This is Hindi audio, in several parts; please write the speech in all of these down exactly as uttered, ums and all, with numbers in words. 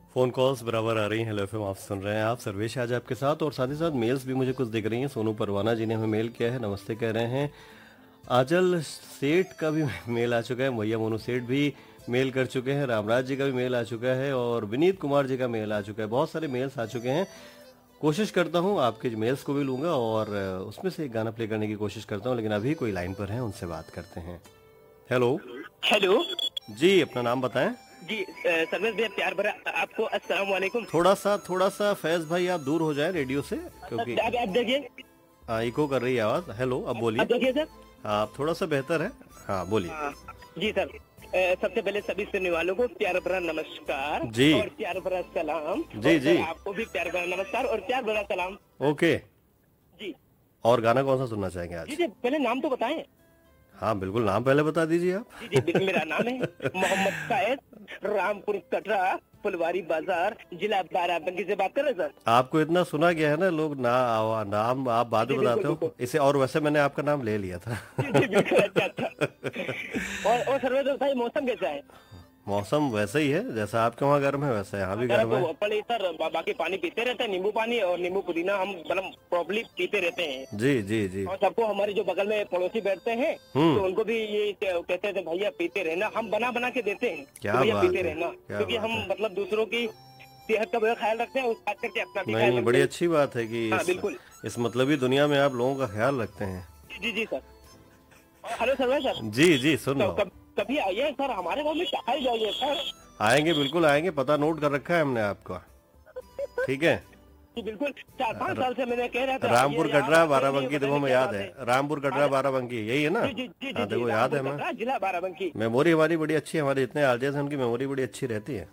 फोन कॉल्स बराबर आ रही हैं। हेलो एफएम आप सुन रहे हैं। आप सर्वेश आज आपके साथ, और साथ ही साथ मेल्स भी मुझे कुछ दिख रही हैं। सोनू परवाना जी ने हमें मेल किया है, नमस्ते कह रहे हैं। आजल सेठ का भी मेल आ चुका है, भैया मोनू सेठ भी मेल कर चुके हैं, रामराज जी का भी मेल आ चुका है, और विनीत कुमार जी का मेल आ चुका है। बहुत सारे मेल्स आ चुके हैं। कोशिश करता हूँ आपके मेल्स को भी लूंगा और उसमें से एक गाना प्ले करने की कोशिश करता हूँ, लेकिन अभी कोई लाइन पर है, उनसे बात करते हैं। हेलो। हेलो जी, अपना नाम बताएं। जी। सर्वेश भैया प्यार भरा आपको अस्सलाम वालेकुम। थोड़ा सा थोड़ा सा फैज भाई आप दूर हो जाएं रेडियो से, क्योंकि अब आप देखिए, हाँ इको कर रही है आवाज। हेलो, अब बोलिए। अब देखिए सर। हाँ, आप थोड़ा सा बेहतर है। हाँ बोलिए। हाँ, जी सर। अ, सबसे पहले सभी सुनने वालों को प्यार भरा नमस्कार जी। और प्यार भरा सलाम। जी, और जी। सर, आपको भी प्यार भरा नमस्कार और प्यार भरा सलाम। ओके। जी और गाना कौन सा सुनना चाहेंगे जी आज? जी पहले नाम तो बताएं। हाँ बिल्कुल, नाम पहले बता दीजिए आप। जी जी बिल्कुल, मेरा नाम है मोहम्मद कायद, रामपुर कटरा, फुलवारी बाजार, जिला बाराबंकी से बात कर रहे हैं सर। आपको इतना सुना गया है ना, लोग ना आवा- नाम आप बाद जी में जी बताते बिल्कुल हो बिल्कुल। इसे, और वैसे मैंने आपका नाम ले लिया था। जी जी बिल्कुल, अच्छा अच्छा। और और सर्वेश भाई, मौसम कैसा है? मौसम वैसे ही है, जैसा आपके वहाँ गर्म है वैसा यहाँ भी अगर गर्म है। तो पड़े सर, बा- बाकी पानी पीते रहते हैं, नींबू पानी और नींबू पुदीना हम मतलब प्रॉपर्ली पीते रहते हैं। जी जी जी। और सबको, हमारे जो बगल में पड़ोसी बैठते हैं हम्म। तो उनको भी ये कह- कहते थे भैया पीते रहना, हम बना बना के देते हैं कि क्या भैया बात पीते है, रहना, क्या क्योंकि बात हम है। मतलब दूसरों की सेहत का भी ख्याल रखते हैं, उस खास करके अपना भी नहीं ख्याल नहीं, रखते बड़ी हैं। अच्छी बात है कि हाँ इस बिल्कुल। इस मतलबी दुनिया में आप लोगों का ख्याल रखते हैं। जी जी सर। और हेलो सर, सर जी जी, सुन तो रहा हूँ। कब, कभी आइए सर, हमारे गाँव में खाई जाइए सर। आएंगे, बिल्कुल आएंगे, पता नोट कर रखा है हमने आपका। ठीक है। जी बिल्कुल, चार पाँच साल से मैंने कह रहा था रामपुर आइए, आप कटरा आते ही नहीं, बाराबंकी, पता देखो नहीं मैं क्या याद बात है। है। रामपुर कटरा हाँ, बाराबंकी यही है ना? जी जी जी जी हाँ जी, देखो, याद रामपुर है। मैं कटरा, जिला बाराबंकी। मेमोरी हमारी बड़ी अच्छी है, हमारे जितने आरजेस हैं उनकी मेमोरी बड़ी अच्छी रहती है।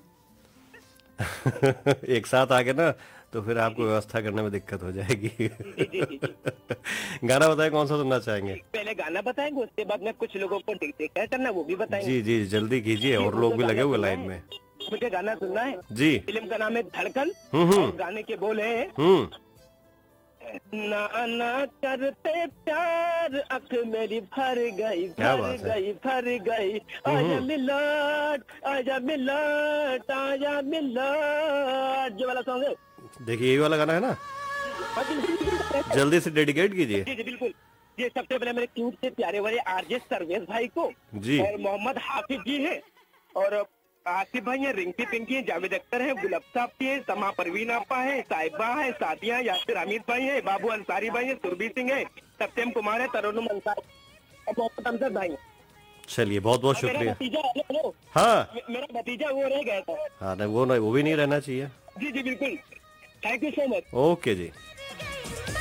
एक साथ आके ना, तो फिर आपको व्यवस्था करने में दिक्कत हो जाएगी। जी जी जी जी जी। गाना बताए कौन सा सुनना चाहेंगे? पहले गाना बताएंगे, उसके बाद में कुछ लोगों को क्या करना वो भी बताएंगे। जी जी, जल्दी कीजिए, जी, और मुझे लोग भी लगे गाना हुए सुनना लाइन है। में। मुझे गाना सुनना है। जी। फिल्म का नाम है धड़कन। हम्म हम्म और गाने के बोले हैं, हम्म। ना ना करते प्यार, अख मेरी भर गई क्या भर बात है। गई भर गई, आजा मिलट आजा मिलट आजा मिलट, ये वाला सॉन्ग है। देखिए, यही वाला गाना है ना? हाँ, बिल्कुल, बिल्कुल। जल्दी से डेडिकेट कीजिए। जी जी बिल्कुल। ये सबसे पहले मेरे क्यूट से प्यारे वाले आरजे सर्वेश भाई को, जी। और मोहम्मद हाफिज जी हैं, और आसिफ भाई हैं, रिंकी पिंकी हैं, जावेद अख्तर हैं, गुलाब साहब जी हैं, समा परवीन आपा है, साहिबा है, सादिया, यासिर हमीद भाई हैं, बाबू अंसारी भाई हैं, सुरभि सिंह है, सत्यम कुमार है, तरुण अंसारी और मोहम्मद अमजद भाई हैं। चलिए, बहुत बहुत और मेरा शुक्रिया। भतीजा, हेलो हेलो, हाँ मे- मेरा भतीजा वो रह गया था। हाँ, नहीं वो नहीं, वो भी नहीं रहना चाहिए। जी जी बिल्कुल, thank you so much. Okay ji.